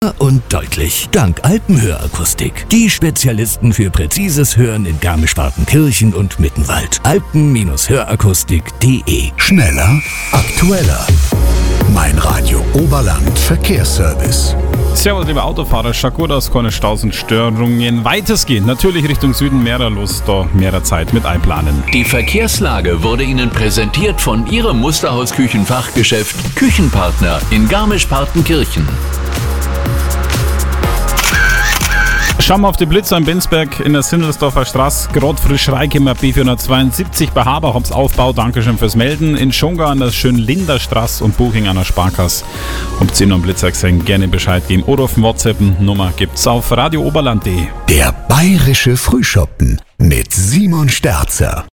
und deutlich. Dank Alpenhörakustik. Die Spezialisten für präzises Hören in Garmisch-Partenkirchen und Mittenwald. Alpen-Hörakustik.de. Schneller, aktueller. Mein Radio Oberland Verkehrsservice. Servus, liebe Autofahrer, schaut gut aus, keine Staus und Störungen. Weitestgehend natürlich Richtung Süden, mehrer los, da mehrer Zeit mit einplanen. Die Verkehrslage wurde Ihnen präsentiert von Ihrem Musterhaus-Küchenfachgeschäft Küchenpartner in Garmisch-Partenkirchen. Schauen wir auf die Blitzer in Bensberg in der Sindelsdorfer Straße. Gerade frisch reingekommen, B472 bei Haber, hab's Aufbau, Dankeschön fürs Melden. In Schonga an der schönen Linderstraße und Buching an der Sparkasse. Um 10 Uhr am Blitzer gesehen, gerne Bescheid geben oder auf dem WhatsApp. Nummer gibt's auf radiooberland.de. Der bayerische Frühschoppen mit Simon Sterzer.